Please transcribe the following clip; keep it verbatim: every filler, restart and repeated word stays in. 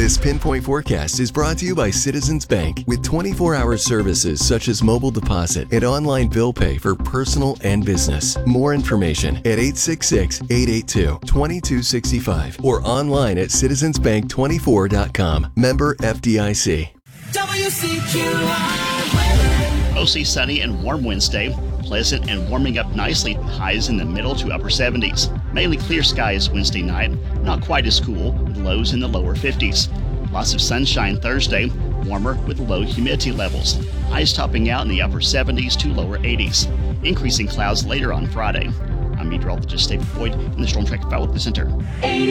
This Pinpoint Forecast is brought to you by Citizens Bank with twenty-four hour services such as mobile deposit and online bill pay for personal and business. More information at eight six six, eight eight two, two two six five or online at citizens bank twenty-four dot com. Member F D I C. W C Q I weather. Mostly sunny and warm Wednesday. Pleasant and warming up nicely. Highs in the middle to upper seventies. Mainly clear skies Wednesday night. Not quite as cool, with lows in the lower fifties. Lots of sunshine Thursday. Warmer with low humidity levels. Highs topping out in the upper seventies to lower eighties. Increasing clouds later on Friday. I'm meteorologist David Boyd in the Storm Track Weather Center.